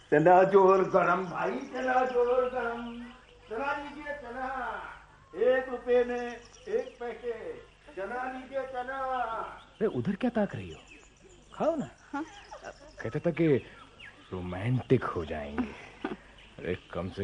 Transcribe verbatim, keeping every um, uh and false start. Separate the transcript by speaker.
Speaker 1: चना जोर गरम भाई, चना जोर गरम। चना लीजिए चना, एक रुपए में एक पैसे। चना लीजिए चना।
Speaker 2: अरे उधर क्या ताक रही हो, खाओ ना।
Speaker 3: हाँ?
Speaker 2: कहते था कि रोमांटिक हो जाएंगे। अरे कम से